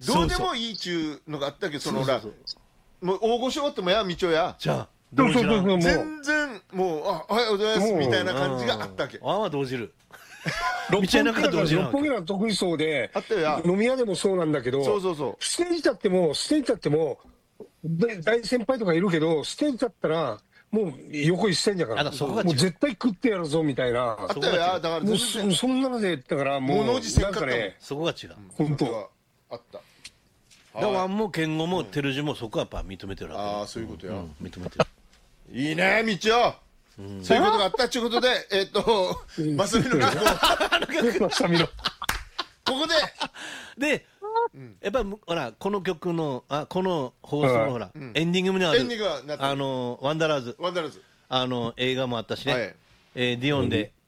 どうでもいいっちゅうのがあったけど、そのほらもう大御所おってもやみちょやじゃあそうそうそう、もう全然もうおはようございますみたいな感じがあったわけ。 あは動じる。 六道枝なんか同時なわけ本木の得意そうで、 あったよや。 飲み屋でもそうなんだけど、 そうそうそう。 ステージ立っても、大先輩とかいるけど、ステージ立ったら、もう横一線じゃから、 そこが違うもう絶対食ってやるぞみたいな、 あったよや。だからもう全然そんなので、だからもう、 物おじせんかったもんなんかね、 そこが違う。 本当それはあった。 だからワンも健吾も照次もそこはやっぱ認めてるわけ。 ああそういうことや。 認めてる。 いいねみちお。そういうことがあったっちゅうことで、まさみの曲をまさみのここでで、やっぱりほらこの曲のこの放送のほらエンディングにあるエンディングがなってるワンダラーズワンダラーズ映画もあったしね、 はいディオンで